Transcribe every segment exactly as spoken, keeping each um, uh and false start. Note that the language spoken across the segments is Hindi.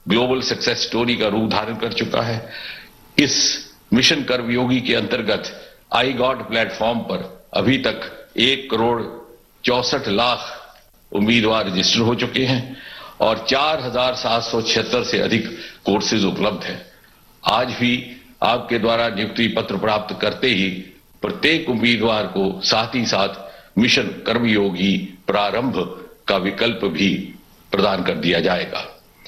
ग्लोबल सक्सेस स्टोरी का रूप धारण कर चुका है। इस मिशन कर्मयोगी के अंतर्गत आई गॉट प्लेटफॉर्म पर अभी तक एक करोड़ चौसठ लाख उम्मीदवार रजिस्टर हो चुके हैं और चार हजार सात सौ छिहत्तर से अधिक कोर्सेज उपलब्ध हैं। आज भी आपके द्वारा नियुक्ति पत्र प्राप्त करते ही प्रत्येक उम्मीदवार को साथ ही साथ मिशन कर्मयोगी प्रारंभ का विकल्प भी प्रदान कर दिया जाएगा।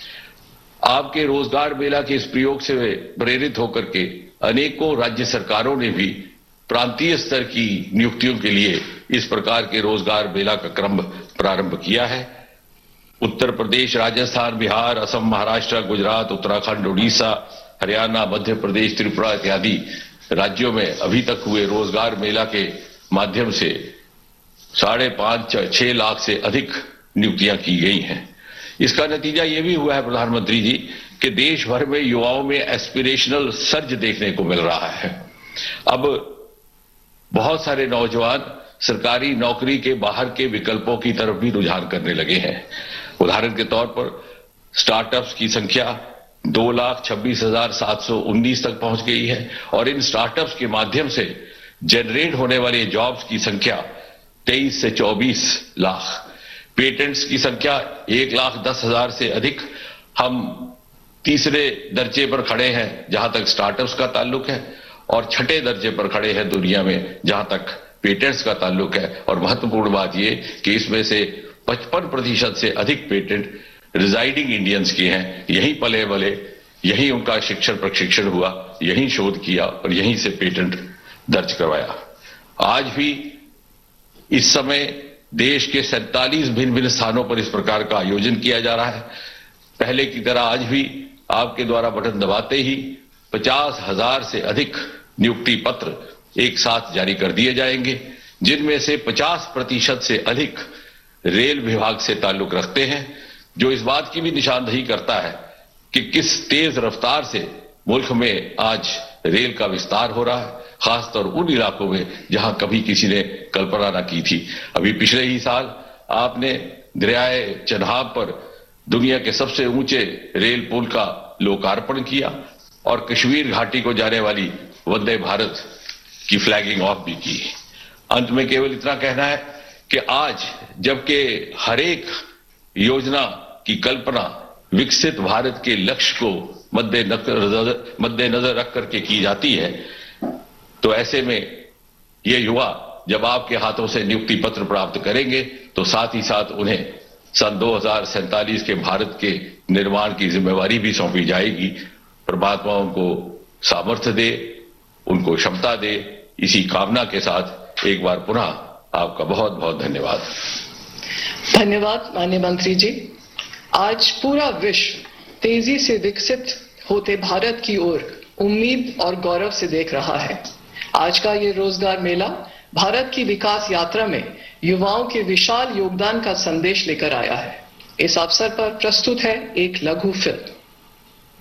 आपके रोजगार मेला के इस प्रयोग से प्रेरित होकर के अनेकों राज्य सरकारों ने भी प्रांतीय स्तर की नियुक्तियों के लिए इस प्रकार के रोजगार मेला का क्रम प्रारंभ किया है। उत्तर प्रदेश, राजस्थान, बिहार, असम, महाराष्ट्र, गुजरात, उत्तराखंड, उड़ीसा, हरियाणा, मध्य प्रदेश, त्रिपुरा इत्यादि राज्यों में अभी तक हुए रोजगार मेला के माध्यम से साढ़े पांच छह लाख से अधिक नियुक्तियां की गई हैं। इसका नतीजा ये भी हुआ है प्रधानमंत्री जी कि देश भर में युवाओं में एस्पिरेशनल सर्ज देखने को मिल रहा है। अब बहुत सारे नौजवान सरकारी नौकरी के बाहर के विकल्पों की तरफ भी रुझान करने लगे हैं। उदाहरण के तौर पर स्टार्टअप्स की संख्या दो लाख छब्बीस हजार सात सौ उन्नीस तक पहुंच गई है और इन स्टार्टअप्स के माध्यम से जनरेट होने वाले जॉब्स की संख्या तेईस से चौबीस लाख, पेटेंट्स की संख्या एक लाख दस हजार से अधिक। हम तीसरे दर्जे पर खड़े हैं जहां तक स्टार्टअप्स का ताल्लुक है और छठे दर्जे पर खड़े हैं दुनिया में जहां तक पेटेंट्स का ताल्लुक है। और महत्वपूर्ण बात यह कि इसमें से पचपन प्रतिशत से अधिक पेटेंट रिजाइडिंग इंडियंस के हैं। यहीं पले बले, यहीं उनका शिक्षण प्रशिक्षण हुआ, यहीं शोध किया और यहीं से पेटेंट दर्ज करवाया। आज भी इस समय देश के सैंतालीस भिन्न भिन्न स्थानों पर इस प्रकार का आयोजन किया जा रहा है। पहले की तरह आज भी आपके द्वारा बटन दबाते ही पचास हजार से अधिक नियुक्ति पत्र एक साथ जारी कर दिए जाएंगे, जिनमें से पचास प्रतिशत से अधिक रेल विभाग से ताल्लुक रखते हैं, जो इस बात की भी निशानदेही करता है कि किस तेज रफ्तार से मुल्क में आज रेल का विस्तार हो रहा है, खासतौर उन इलाकों में जहां कभी किसी ने कल्पना न की थी। अभी पिछले ही साल आपने दरियाए चन्हाब पर दुनिया के सबसे ऊंचे रेल पुल का लोकार्पण किया और कश्मीर घाटी को जाने वाली वंदे भारत की फ्लैगिंग ऑफ भी की। अंत में केवल इतना कहना है कि आज जबकि हर एक योजना की कल्पना विकसित भारत के लक्ष्य को मद्देनजर मद्देनजर रख करके की जाती है, तो ऐसे में ये युवा जब आपके हाथों से नियुक्ति पत्र प्राप्त करेंगे तो साथ ही साथ उन्हें सन दो हजार सैंतालीस के भारत के निर्माण की जिम्मेवारी भी सौंपी जाएगी। परमात्मा उनको सामर्थ्य दे, उनको क्षमता दे। इसी कामना के साथ एक बार पुनः आपका बहुत बहुत धन्यवाद। धन्यवाद माननीय मंत्री जी। आज पूरा विश्व तेजी से विकसित होते भारत की ओर उम्मीद और गौरव से देख रहा है। आज का ये रोजगार मेला भारत की विकास यात्रा में युवाओं के विशाल योगदान का संदेश लेकर आया है। इस अवसर पर प्रस्तुत है एक लघु फिल्म।